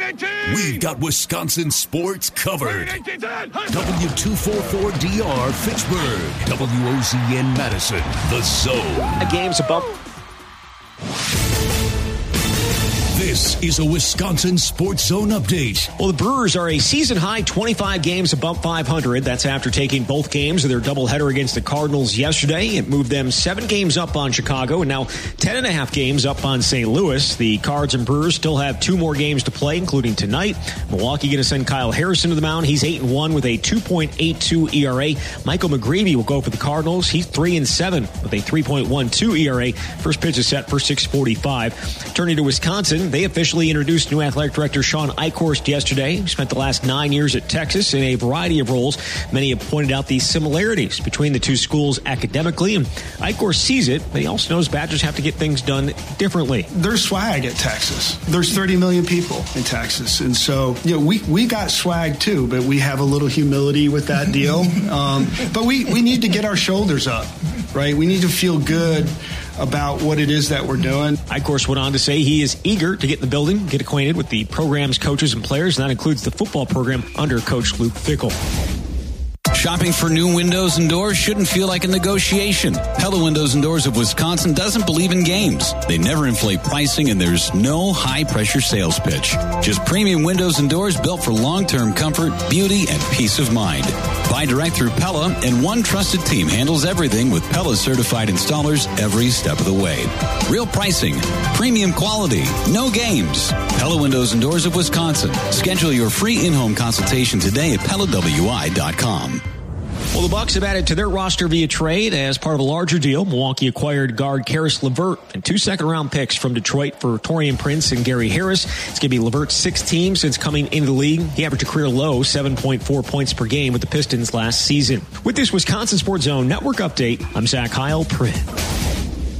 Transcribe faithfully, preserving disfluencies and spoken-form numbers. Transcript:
We've got Wisconsin sports covered. W two forty-four D R Fitchburg. W O Z N Madison. The Zone. Games above. This is a Wisconsin Sports Zone update. Well, the Brewers are a season-high twenty-five games above five hundred. That's after taking both games of their doubleheader against the Cardinals yesterday. It moved them seven games up on Chicago and now ten and a half games up on Saint Louis. The Cards and Brewers still have two more games to play, including tonight. Milwaukee going to send Kyle Harrison to the mound. He's eight and one with a two point eight two E R A. Michael McGreevy will go for the Cardinals. He's three and seven with a three point one two E R A. First pitch is set for six forty-five. Turning to Wisconsin, they officially introduced new athletic director Sean Eichhorst yesterday. He spent the last nine years at Texas in a variety of roles. Many have pointed out the similarities between the two schools academically, and Eichhorst sees it, but he also knows Badgers have to get things done differently. There's swag at Texas. There's thirty million people in Texas, and so you know we we got swag too, but we have a little humility with that deal. Um, but we we need to get our shoulders up, right? We need to feel good about what it is that we're doing. Eichhorst went on to say he is eager to get in the building, get acquainted with the program's coaches and players, and that includes the football program under Coach Luke Fickell. Shopping for new windows and doors shouldn't feel like a negotiation. Pella Windows and Doors of Wisconsin doesn't believe in games. They never inflate pricing, and there's no high-pressure sales pitch. Just premium windows and doors built for long-term comfort, beauty, and peace of mind. Buy direct through Pella, and one trusted team handles everything with Pella certified installers every step of the way. Real pricing, premium quality, no games. Pella Windows and Doors of Wisconsin. Schedule your free in-home consultation today at Pella W I dot com. Well, the Bucks have added to their roster via trade as part of a larger deal. Milwaukee acquired guard Karis LeVert and two second-round picks from Detroit for Taurean Prince and Gary Harris. It's going to be LeVert's sixth team since coming into the league. He averaged a career low seven point four points per game with the Pistons last season. With this Wisconsin Sports Zone Network update, I'm Zach Heil. Print.